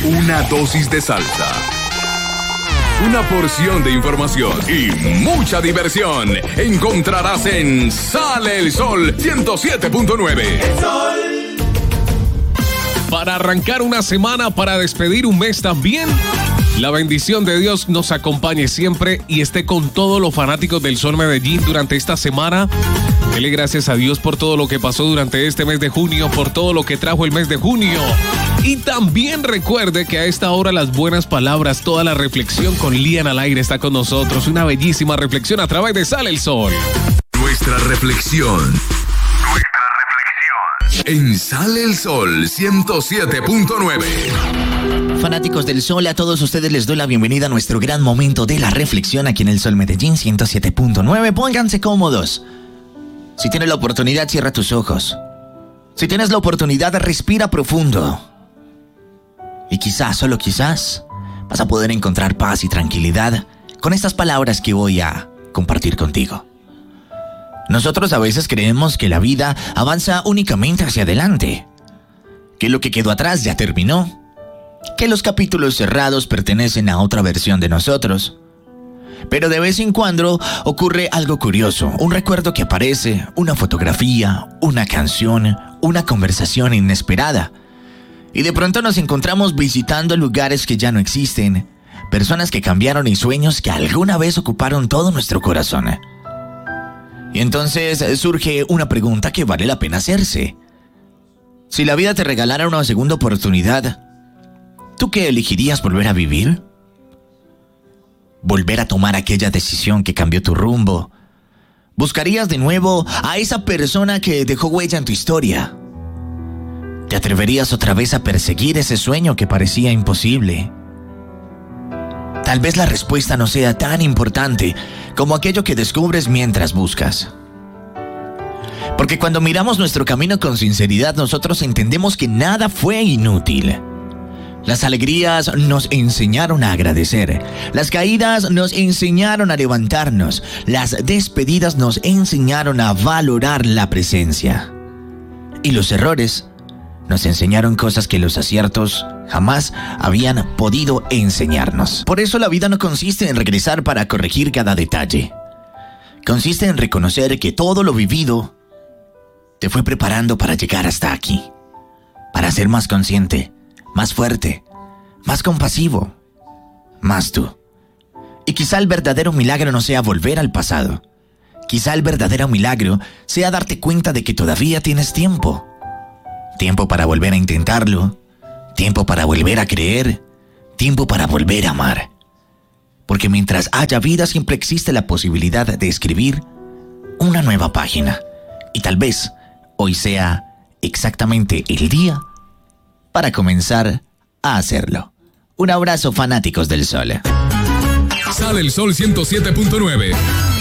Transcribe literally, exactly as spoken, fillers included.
Una dosis de salsa, una porción de información y mucha diversión encontrarás en Sale el Sol ciento siete punto nueve. El Sol. Para arrancar una semana, para despedir un mes también, la bendición de Dios nos acompañe siempre y esté con todos los fanáticos del Sol Medellín durante esta semana. Dele gracias a Dios por todo lo que pasó durante este mes de junio, por todo lo que trajo el mes de junio. Y también recuerde que a esta hora las buenas palabras, toda la reflexión con Lian al aire está con nosotros. Una bellísima reflexión a través de Sale el Sol. Nuestra reflexión. En Sale el Sol ciento siete punto nueve. Fanáticos del Sol, a todos ustedes les doy la bienvenida a nuestro gran momento de la reflexión aquí en el Sol Medellín ciento siete punto nueve. Pónganse cómodos. Si tienes la oportunidad, cierra tus ojos. Si tienes la oportunidad, respira profundo. Y quizás, solo quizás, vas a poder encontrar paz y tranquilidad con estas palabras que voy a compartir contigo. Nosotros a veces creemos que la vida avanza únicamente hacia adelante, que lo que quedó atrás ya terminó, que los capítulos cerrados pertenecen a otra versión de nosotros. Pero de vez en cuando ocurre algo curioso, un recuerdo que aparece, una fotografía, una canción, una conversación inesperada. Y de pronto nos encontramos visitando lugares que ya no existen, personas que cambiaron y sueños que alguna vez ocuparon todo nuestro corazón. Y entonces surge una pregunta que vale la pena hacerse. Si la vida te regalara una segunda oportunidad, ¿tú qué elegirías volver a vivir? ¿Volver a tomar aquella decisión que cambió tu rumbo? ¿Buscarías de nuevo a esa persona que dejó huella en tu historia? ¿Te atreverías otra vez a perseguir ese sueño que parecía imposible? Tal vez la respuesta no sea tan importante como aquello que descubres mientras buscas. Porque cuando miramos nuestro camino con sinceridad, nosotros entendemos que nada fue inútil. Las alegrías nos enseñaron a agradecer. Las caídas nos enseñaron a levantarnos. Las despedidas nos enseñaron a valorar la presencia. Y los errores nos enseñaron cosas que los aciertos jamás habían podido enseñarnos. Por eso la vida no consiste en regresar para corregir cada detalle. Consiste en reconocer que todo lo vivido te fue preparando para llegar hasta aquí. Para ser más consciente, más fuerte, más compasivo, más tú. Y quizá el verdadero milagro no sea volver al pasado. Quizá el verdadero milagro sea darte cuenta de que todavía tienes tiempo. Tiempo para volver a intentarlo, tiempo para volver a creer, tiempo para volver a amar. Porque mientras haya vida siempre existe la posibilidad de escribir una nueva página. Y tal vez hoy sea exactamente el día para comenzar a hacerlo. Un abrazo, fanáticos del Sol. Sale el Sol ciento siete punto nueve.